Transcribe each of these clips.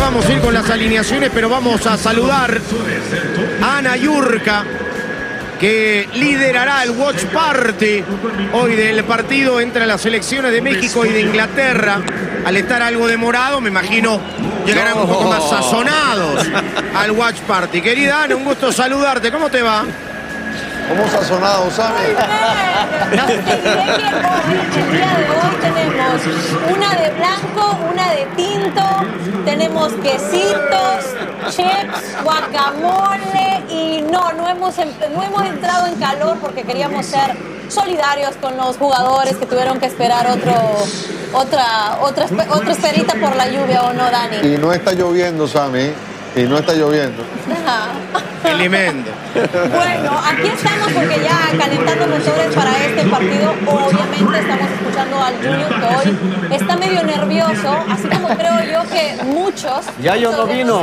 vamos a ir con las alineaciones, pero vamos a saludar a Ana Yurka, que liderará el Watch Party hoy del partido entre las selecciones de México y de Inglaterra. Al estar algo demorado, me imagino llegarán un poco más sazonados al Watch Party. Querida Ana, un gusto saludarte. ¿Cómo te va? ¿Cómo sazonado, sabes? No te diré que hoy, el día de hoy, tenemos una de blanco, una de tinto, tenemos quesitos, chips, guacamole y no hemos entrado en calor porque queríamos ser solidarios con los jugadores que tuvieron que esperar otra esperita por la lluvia, ¿o no, Dani? Y no está lloviendo, Sammy. Y no está lloviendo. Tremendo. Bueno, aquí estamos porque ya calentando motores para este partido. Obviamente estamos escuchando al Junior, que hoy está medio nervioso, así como creo yo que muchos. Yayo no vino.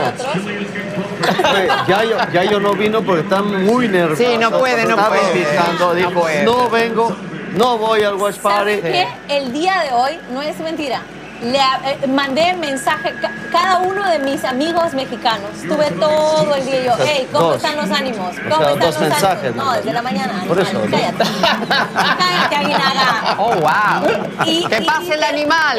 Yayo no vino porque está muy nervioso. Sí, no puede. Dijo, no vengo, no voy al Watch Party. ¿Sabes qué? El día de hoy, no es mentira, le mandé mensaje cada uno de mis amigos mexicanos. Estuve todo el día yo, hey, ¿cómo están los ánimos? ¿Cómo están los mensajes, ánimos? No, desde la mañana. Por eso, cállate. Cállate, Aguinaga. Oh, wow. Que pase el animal.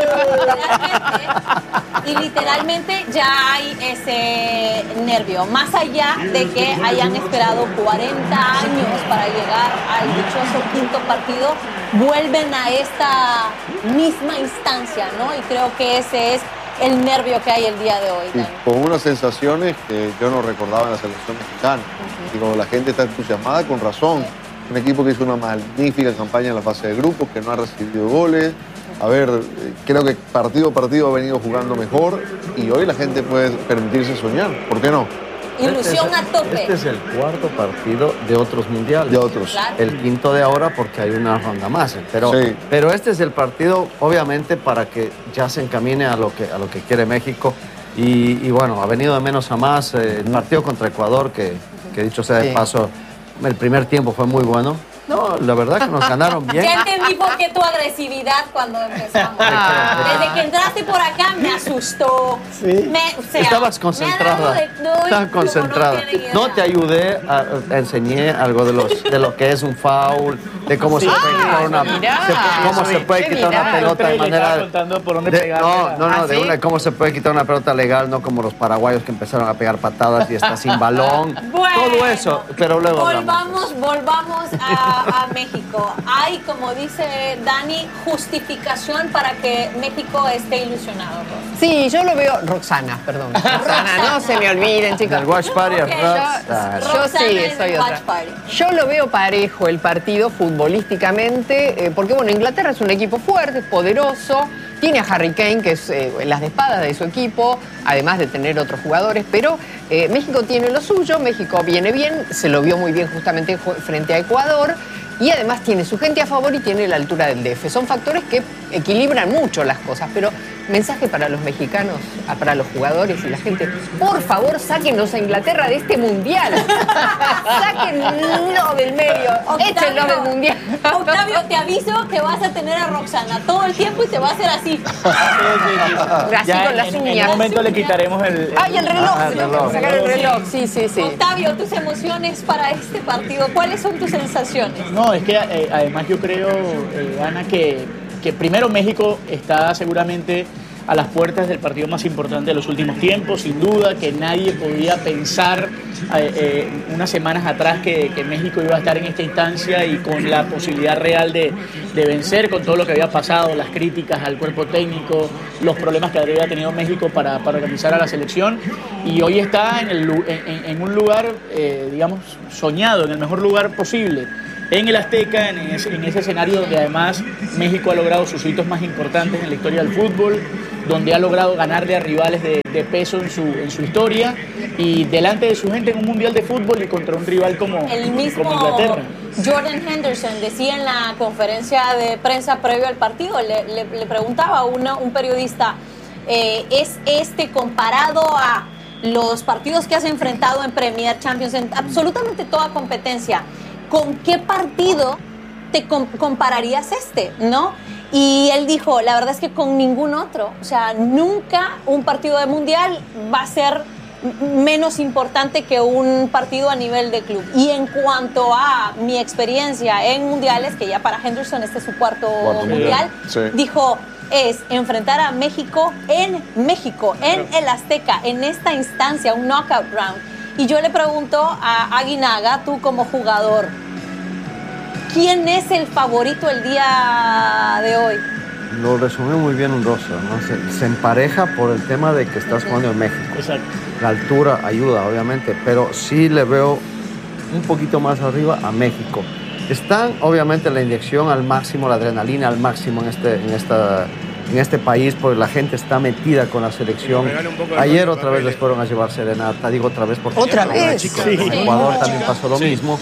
Y literalmente ya hay ese nervio. Más allá de que hayan esperado 40 años para llegar al dichoso quinto partido, vuelven a esta misma instancia, ¿no? Y creo que ese es el nervio que hay el día de hoy. Sí, con unas sensaciones que yo no recordaba en la selección mexicana. Digo, la gente está entusiasmada con razón. Un equipo que hizo una magnífica campaña en la fase de grupos, que no ha recibido goles. A ver, creo que partido a partido ha venido jugando mejor y hoy la gente puede permitirse soñar. ¿Por qué no? Ilusión a tope. Este es el cuarto partido de otros mundiales. De otros. Claro. El quinto de ahora porque hay una ronda más. Sí. Pero este es el partido, obviamente, para que ya se encamine a lo que quiere México. Y bueno, ha venido de menos a más. El partido contra Ecuador, que dicho sea de paso, el primer tiempo fue muy bueno. No, la verdad que nos ganaron bien. Ya entendí por qué tu agresividad cuando empezamos. Desde que entraste por acá me asustó. Sí. Estabas concentrada. Estabas concentrada. No te ayudé, enseñé algo de lo que es un foul, de cómo se puede quitar una pelota de manera. Cómo se puede quitar una pelota legal, no como los paraguayos que empezaron a pegar patadas y está sin balón. Bueno, todo eso, pero luego volvamos a México. Hay, como dice Dani, justificación para que México esté ilusionado. Sí, yo lo veo. Roxana, no se me olviden, chicos. El Watch Party es Yo sí, soy otra. Yo lo veo parejo el partido futbolísticamente, porque bueno, Inglaterra es un equipo fuerte, poderoso. Tiene a Harry Kane, que es las de espadas de su equipo, además de tener otros jugadores, pero México tiene lo suyo, México viene bien, se lo vio muy bien justamente frente a Ecuador, y además tiene su gente a favor y tiene la altura del DF. Son factores que equilibran mucho las cosas, pero mensaje para los mexicanos, para los jugadores y la gente, por favor, sáquenos a Inglaterra de este mundial. Sáquenlo del medio, échenlo del mundial. Octavio, te aviso que vas a tener a Roxana todo el tiempo y te va a hacer así. Así ya con las uñas. En un momento le quitaremos el ¡Ay, el reloj! Sacar el reloj, sí. Octavio, tus emociones para este partido, ¿cuáles son tus sensaciones? No, es que además yo creo, Ana, que primero México está seguramente a las puertas del partido más importante de los últimos tiempos, sin duda, que nadie podía pensar unas semanas atrás que México iba a estar en esta instancia y con la posibilidad real de vencer, con todo lo que había pasado, las críticas al cuerpo técnico, los problemas que había tenido México para organizar a la selección, y hoy está en un lugar, digamos, soñado, en el mejor lugar posible. En el Azteca, en ese escenario donde además México ha logrado sus hitos más importantes en la historia del fútbol, donde ha logrado ganarle a rivales de peso en su historia y delante de su gente en un mundial de fútbol y contra un rival como Inglaterra. Jordan Henderson decía en la conferencia de prensa previo al partido, le preguntaba a un periodista, ¿es comparado a los partidos que has enfrentado en Premier, Champions, en absolutamente toda competencia? ¿Con qué partido te compararías ¿no? Y él dijo, la verdad es que con ningún otro, o sea, nunca un partido de mundial va a ser menos importante que un partido a nivel de club. Y en cuanto a mi experiencia en mundiales, que ya para Henderson este es su cuarto mundial, dijo, es enfrentar a México, en el Azteca, en esta instancia, un knockout round. Y yo le pregunto a Aguinaga, tú como jugador, ¿quién es el favorito el día de hoy? Lo resumió muy bien un roster, ¿no? Se empareja por el tema de que estás jugando en México. Exacto. La altura ayuda, obviamente, pero sí le veo un poquito más arriba a México. Están, obviamente, la inyección al máximo, la adrenalina al máximo en este país, porque la gente está metida con la selección. Ayer otra vez les fueron a llevar serenata, digo otra vez porque otra vez. En Ecuador también pasó lo mismo.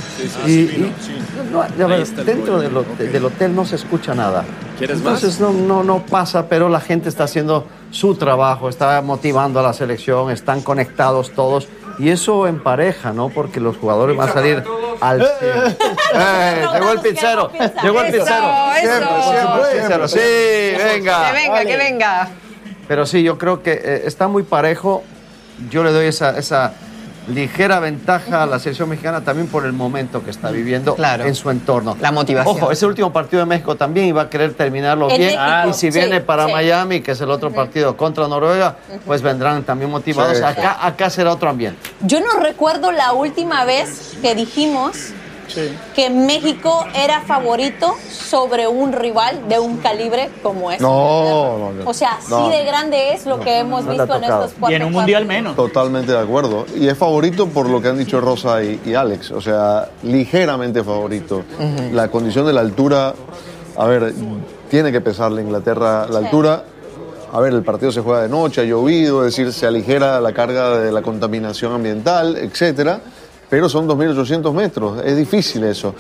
Dentro del hotel no se escucha nada. Entonces no pasa, pero la gente está haciendo su trabajo, está motivando a la selección, están conectados todos. Y eso empareja, ¿no? Porque los jugadores van a salir al 100. Llegó el pizzero. Llegó el pizzero. Siempre. Sí, venga. Que venga. Pero sí, yo creo que está muy parejo. Yo le doy esa ligera ventaja a la selección mexicana también por el momento que está viviendo en su entorno. La motivación. Ojo, ese último partido de México también iba a querer terminarlo bien. Y si viene para Miami, que es el otro partido contra Noruega, pues vendrán también motivados. Acá será otro ambiente. Yo no recuerdo la última vez que dijimos que México era favorito sobre un rival de un calibre como este. No. O sea, así de grande es lo que hemos visto en estos 4 Y en un mundial menos. Totalmente de acuerdo. Y es favorito por lo que han dicho Rosa y Alex. O sea, ligeramente favorito. La condición de la altura, a ver, tiene que pesarle Inglaterra la altura. A ver, el partido se juega de noche, ha llovido, es decir, se aligera la carga de la contaminación ambiental, etcétera. Pero son 2.800 metros, es difícil eso.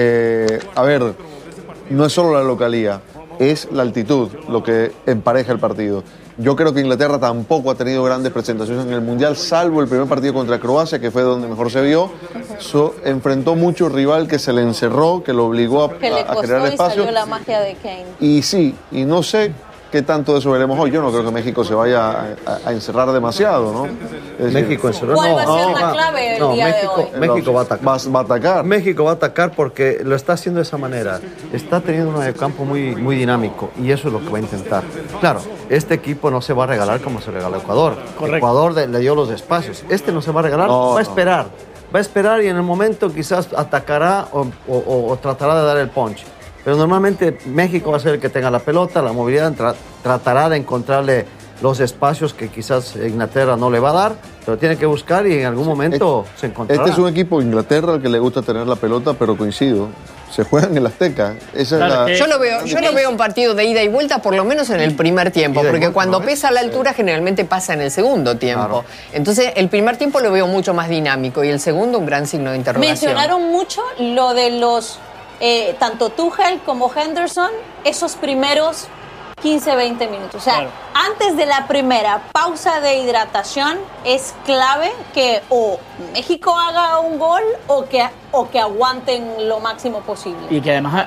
A ver, no es solo la localía, es la altitud lo que empareja el partido. Yo creo que Inglaterra tampoco ha tenido grandes presentaciones en el Mundial, salvo el primer partido contra Croacia, que fue donde mejor se vio. Enfrentó mucho rival que se le encerró, que lo obligó a crear espacio. Salió la magia de Kane. Y sí, y no sé qué tanto de eso veremos hoy. Yo no creo que México se vaya a encerrar demasiado, ¿no? México encerró. ¿Cuál va a ser la clave el día de hoy? México va a atacar. Va a atacar. México va a atacar porque lo está haciendo de esa manera. Está teniendo un campo muy dinámico y eso es lo que va a intentar. Claro, este equipo no se va a regalar como se regaló Ecuador. Correcto. Ecuador le dio los espacios. Este no se va a regalar, va a esperar. Va a esperar y en el momento quizás atacará o tratará de dar el punch. Pero normalmente México va a ser el que tenga la pelota, la movilidad, tratará de encontrarle los espacios que quizás Inglaterra no le va a dar, pero tiene que buscar y en algún momento se encontrará. Este es un equipo Inglaterra al que le gusta tener la pelota, pero coincido. Se juegan en el Azteca. Yo lo veo un partido de ida y vuelta, por lo menos en el primer tiempo, porque cuando pesa la altura generalmente pasa en el segundo tiempo. Claro. Entonces el primer tiempo lo veo mucho más dinámico y el segundo un gran signo de interrogación. Mencionaron mucho lo de los tanto Tuchel como Henderson, esos primeros 15-20 minutos. O sea, antes de la primera pausa de hidratación es clave que o México haga un gol o que aguanten lo máximo posible. Y que además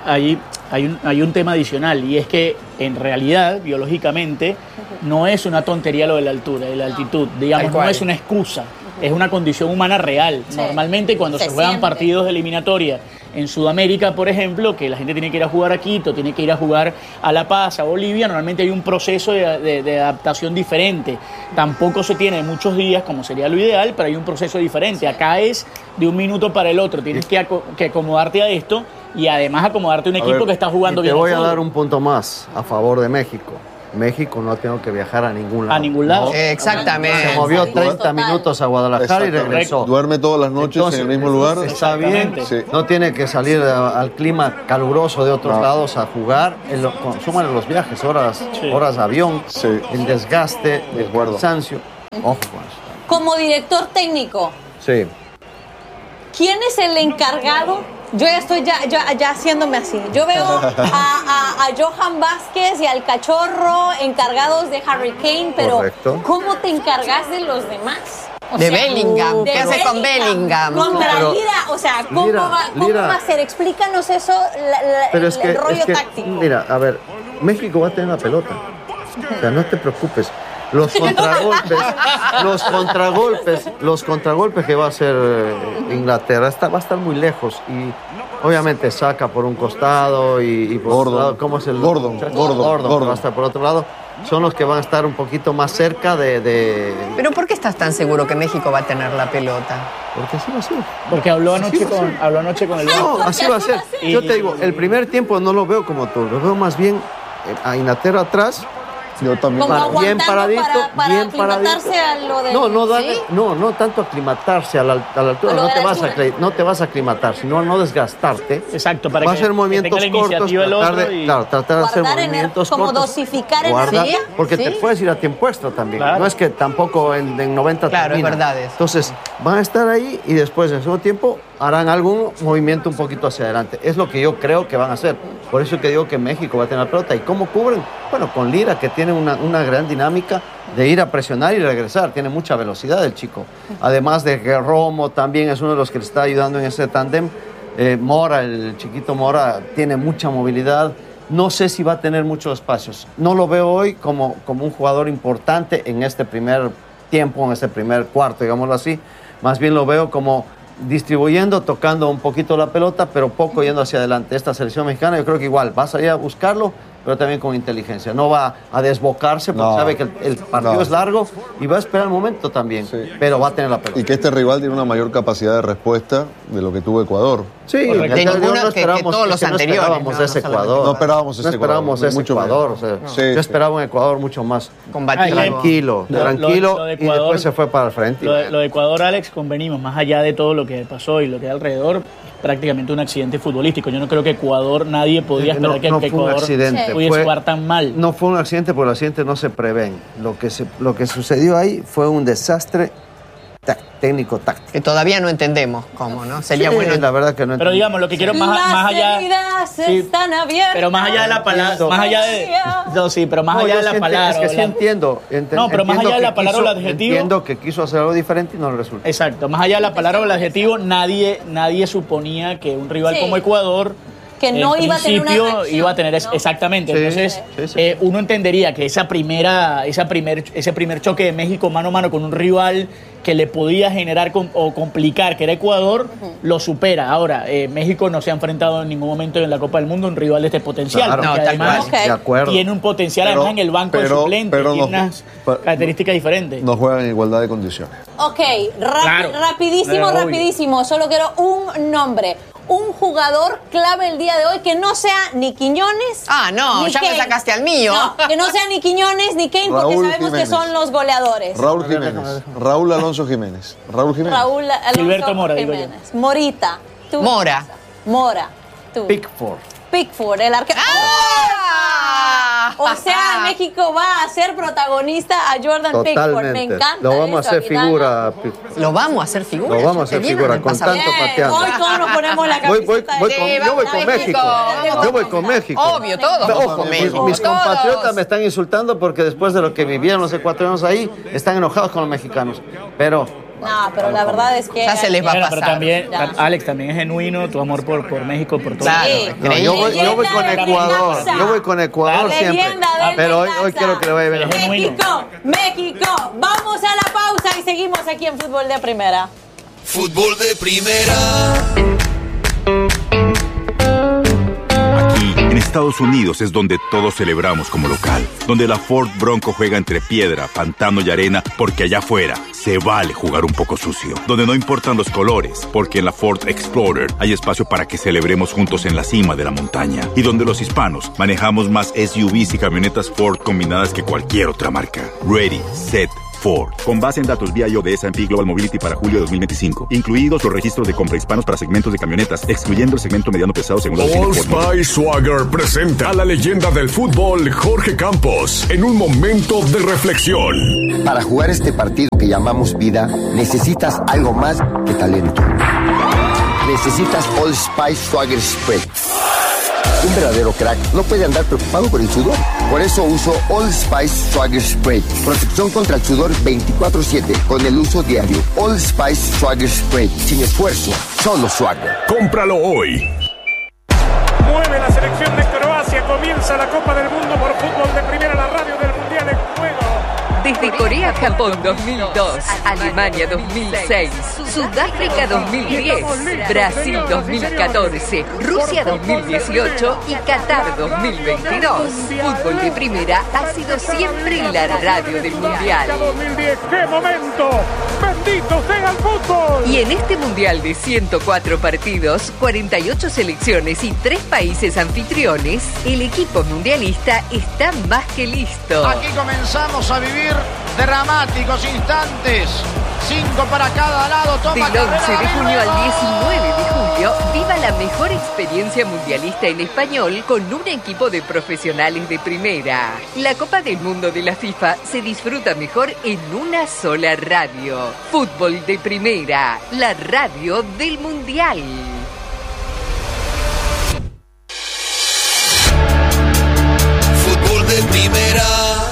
hay un tema adicional, y es que en realidad, biológicamente, no es una tontería lo de la altura y la altitud. Digamos, no es una excusa, es una condición humana real. Sí. Normalmente cuando se juegan partidos de eliminatoria en Sudamérica, por ejemplo, que la gente tiene que ir a jugar a Quito, tiene que ir a jugar a La Paz, a Bolivia, normalmente hay un proceso de adaptación diferente. Tampoco se tiene muchos días, como sería lo ideal, pero hay un proceso diferente. Acá es de un minuto para el otro. Tienes que acomodarte a esto y además acomodarte a un equipo que está jugando bien. Te voy a dar un punto más a favor de México. México no ha tenido que viajar a ningún lado. A ningún lado. No, exactamente. Se movió 30 minutos a Guadalajara y regresó. Duerme todas las noches en el mismo lugar. Está bien. Sí. No tiene que salir al clima caluroso de otros lados a jugar. Súmale los viajes, horas de avión, el desgaste, el cansancio. Ojo con eso. Como director técnico. Sí. ¿Quién es el encargado? Yo ya estoy ya haciéndome así. Yo veo a Johan Vázquez y al Cachorro encargados de Harry Kane, pero ¿cómo te encargas de los demás? Bellingham. ¿Qué haces con Bellingham? Contra Lira, o sea, ¿cómo va a ser? Explícanos eso, el rollo táctico. Mira, a ver, México va a tener la pelota. O sea, no te preocupes. Los contragolpes que va a hacer Inglaterra va a estar muy lejos y obviamente saca por un costado y por otro lado, ¿cómo es el Gordon va a estar por otro lado. Son los que van a estar un poquito más cerca de... ¿Pero por qué estás tan seguro que México va a tener la pelota? Porque así va a ser. Porque habló anoche con el banco. No, así va a ser. Yo te digo, el primer tiempo no lo veo como tú, lo veo más bien a Inglaterra atrás. Yo también. Como Bien paradito, para bien aclimatarse paradito. a lo de... No tanto aclimatarse a la altura, no te vas a aclimatar, sino no desgastarte. Exacto, para va a que hacer movimientos tenga la cortos, iniciativa el otro tratar de hacer guardar movimientos como cortos. dosificar Guarda, energía. porque te puedes ir a tiempo extra también. Claro. No es que tampoco en 90 Claro, termina. es verdad eso. Entonces, van a estar ahí y después, en el segundo tiempo, harán algún movimiento un poquito hacia adelante. Es lo que yo creo que van a hacer. Por eso que digo que México va a tener la pelota. ¿Y cómo cubren? Bueno, con Lira, que tiene una gran dinámica de ir a presionar y regresar. Tiene mucha velocidad el chico. Además de que Romo también es uno de los que le está ayudando en ese tándem. Mora, el chiquito Mora, tiene mucha movilidad. No sé si va a tener muchos espacios. No lo veo hoy como un jugador importante en este primer tiempo, en este primer cuarto, digámoslo así. Más bien lo veo como distribuyendo, tocando un poquito la pelota, pero poco yendo hacia adelante. Esta selección mexicana yo creo que igual va a salir a buscarlo, pero también con inteligencia. No va a desbocarse porque sabe que el partido es largo y va a esperar el momento también, pero va a tener la pelota. Y que este rival tiene una mayor capacidad de respuesta de lo que tuvo Ecuador. Sí, no esperábamos todos los anteriores. No esperábamos ese Ecuador. No esperábamos ese Ecuador. Yo esperaba un Ecuador mucho más tranquilo y después se fue para el frente. Lo de Ecuador, Alex, convenimos, más allá de todo lo que pasó y lo que hay alrededor, prácticamente un accidente futbolístico. Yo no creo que Ecuador, nadie podía esperar que Ecuador pudiese jugar tan mal. No fue un accidente, porque los accidentes no se prevén. Lo que sucedió ahí fue un desastre técnico-táctico. Que todavía no entendemos cómo, ¿no? Sería bueno. La verdad que no Pero digamos, lo que quiero más allá... están abiertas. Pero más allá de la palabra... Más allá de... No, sí, pero más allá de la palabra... Es que sí entiendo. No, pero más allá de la palabra o el adjetivo... Entiendo que quiso hacer algo diferente y no le resultó. Exacto. Más allá de la palabra o el adjetivo, nadie suponía que un rival como Ecuador... que no iba a tener una reacción, iba a tener exactamente. Entonces, uno entendería que ese primer choque de México mano a mano con un rival que le podía generar o complicar, que era Ecuador, lo supera. Ahora, México no se ha enfrentado en ningún momento en la Copa del Mundo a un rival de este potencial. Claro, porque además tiene un potencial además en el banco de suplentes, tiene unas características diferentes. No juegan en igualdad de condiciones. Ok, rapidísimo. Solo quiero un nombre. Un jugador clave el día de hoy que no sea ni Quiñones. Ni ya Kane. me sacaste al mío. No, que no sea ni Quiñones ni Kane, porque sabemos que son los goleadores. Raúl Jiménez. Raúl Alonso Jiménez. Raúl Alonso Gilberto Mora, Jiménez. Morita. Tú. Mora. Tú. Pickford, el arquero. O sea, México va a ser protagonista a Jordan Pickford. Me encanta. Lo vamos a hacer figura. ¿Lo vamos a hacer figura? Lo vamos a hacer figura con tanto pateando. Hoy todos nos ponemos la camiseta. Yo voy con México. Yo voy con México. Obvio, todos. Ojo, mis compatriotas me están insultando porque después de lo que vivieron los ecuatorianos ahí, están enojados con los mexicanos. Pero pero la verdad es que... Ya se les va a pasar. Pero también, Alex, también es genuino tu amor por México, por todo. No, yo voy con Ecuador. Yo voy con Ecuador siempre. Pero hoy quiero que le vaya bien. México, vamos a la pausa y seguimos aquí en Fútbol de Primera. Fútbol de Primera. En Estados Unidos es donde todos celebramos como local, donde la Ford Bronco juega entre piedra, pantano y arena, porque allá afuera se vale jugar un poco sucio, donde no importan los colores, porque en la Ford Explorer hay espacio para que celebremos juntos en la cima de la montaña, y donde los hispanos manejamos más SUVs y camionetas Ford combinadas que cualquier otra marca. Ready, set, Ford. Con base en datos BIO de S&P Global Mobility para julio de 2025. Incluidos los registros de compra hispanos para segmentos de camionetas, excluyendo el segmento mediano pesado según la Old Spice Swagger presenta a la leyenda del fútbol, Jorge Campos, en un momento de reflexión. Para jugar este partido que llamamos vida, necesitas algo más que talento. Necesitas Old Spice Swagger Spray. Un verdadero crack no puede andar preocupado por el sudor. Por eso uso Old Spice Swagger Spray. Protección contra el sudor 24/7 con el uso diario. Old Spice Swagger Spray. Sin esfuerzo, solo Swagger. Cómpralo hoy. Mueve la selección de Croacia comienza la Copa del Mundo por Fútbol de Primera, la radio del Mundial en juego. Desde Corea-Japón 2002, Alemania 2006, Sudáfrica 2010, Brasil 2014, Rusia 2018 y Qatar 2022. Fútbol de Primera ha sido siempre la radio del Mundial. 2010, ¡qué momento! ¡Bendito sea el fútbol! Y en este Mundial de 104 partidos, 48 selecciones y 3 países anfitriones, el equipo mundialista está más que listo. Aquí comenzamos a vivir dramáticos instantes. 5 para cada lado. Toma del 11 de junio al 19 de julio, viva la mejor experiencia mundialista en español con un equipo de profesionales de primera. La Copa del Mundo de la FIFA se disfruta mejor en una sola radio. Fútbol de Primera, la radio del Mundial. Fútbol de Primera.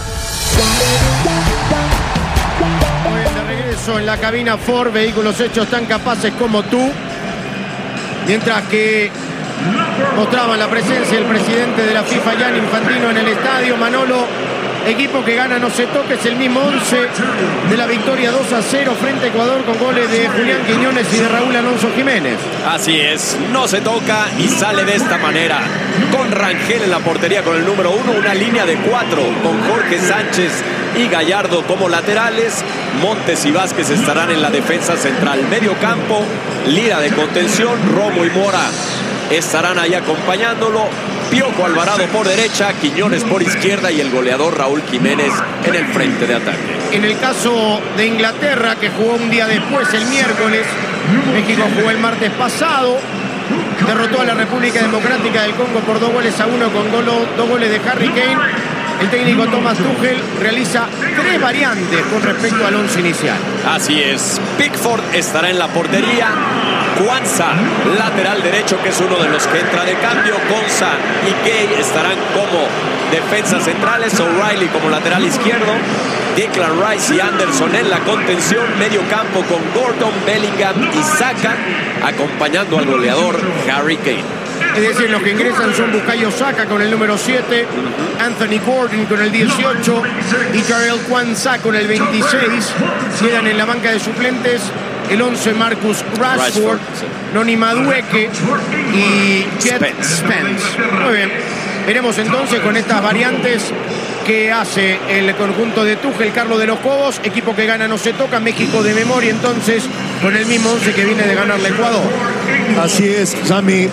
En la cabina Ford, vehículos hechos tan capaces como tú. Mientras que mostraban la presencia del presidente de la FIFA, Gianni Infantino, en el estadio. Manolo, equipo que gana no se toca, es el mismo 11 de la victoria 2-0 frente a Ecuador con goles de Julián Quiñones y de Raúl Alonso Jiménez. Así es, no se toca y sale de esta manera. Con Rangel en la portería con el número 1, una línea de 4 con Jorge Sánchez y Gallardo como laterales. Montes y Vázquez estarán en la defensa central. Medio campo, Lira de contención, Romo y Mora estarán ahí acompañándolo. Piojo Alvarado por derecha, Quiñones por izquierda y el goleador Raúl Jiménez en el frente de ataque. En el caso de Inglaterra, que jugó un día después, el miércoles, México jugó el martes pasado, derrotó a la República Democrática del Congo por 2-1 con 2 goles de Harry Kane. El técnico Thomas Tuchel realiza 3 variantes con respecto al 11 inicial. Así es, Pickford estará en la portería, Kwanzaa, lateral derecho, que es uno de los que entra de cambio. Konsa y Gay estarán como defensas centrales, O'Reilly como lateral izquierdo, Declan Rice y Anderson en la contención. Medio campo con Gordon, Bellingham y Saka acompañando al goleador Harry Kane. Es decir, los que ingresan son Bukayo Saka con el número 7, Anthony Gordon con el 18 y Jarell Kwanzaa con el 26. Quedan en la banca de suplentes el 11 Marcus Rashford, Noni Madueke y Jet Spence. Muy bien, veremos entonces con estas variantes que hace el conjunto de Tuchel. Carlos de los Cobos, equipo que gana no se toca. México de memoria entonces con el mismo 11 que viene de ganarle a Ecuador. Así es, Sammy.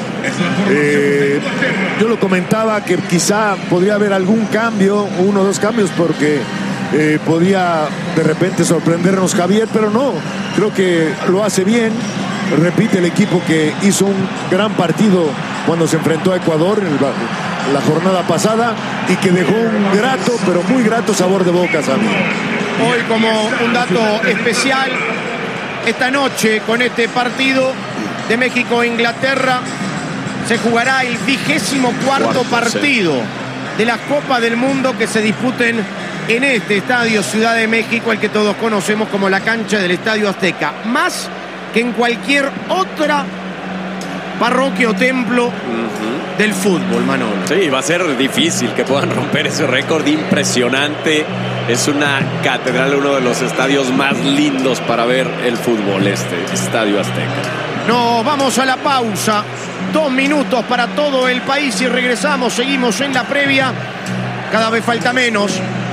Yo lo comentaba que quizá podría haber algún cambio, 1 o 2 cambios, porque podía de repente sorprendernos Javier, pero no, creo que lo hace bien. Repite el equipo que hizo un gran partido cuando se enfrentó a Ecuador en la jornada pasada y que dejó un grato, pero muy grato sabor de boca, Sammy. Hoy, como un dato especial, esta noche con este partido de México-Inglaterra se jugará el 24º partido de la Copa del Mundo que se disputen en este estadio Ciudad de México, el que todos conocemos como la cancha del Estadio Azteca. Más que en cualquier otra parroquia o templo del fútbol, Manolo. Sí, va a ser difícil que puedan romper ese récord impresionante. Es una catedral, uno de los estadios más lindos para ver el fútbol, este Estadio Azteca. Nos vamos a la pausa. 2 minutos para todo el país y regresamos. Seguimos en la previa. Cada vez falta menos.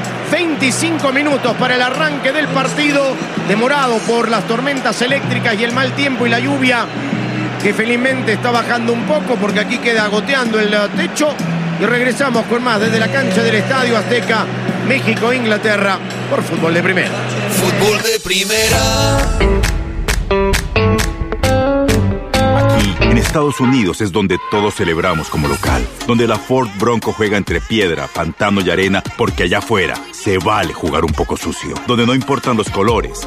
25 minutos para el arranque del partido, demorado por las tormentas eléctricas y el mal tiempo y la lluvia, que felizmente está bajando un poco porque aquí queda goteando el techo. Y regresamos con más desde la cancha del Estadio Azteca, México-Inglaterra, por Fútbol de Primera. Fútbol de Primera. En Estados Unidos es donde todos celebramos como local, donde la Ford Bronco juega entre piedra, pantano y arena, porque allá afuera se vale jugar un poco sucio, donde no importan los colores,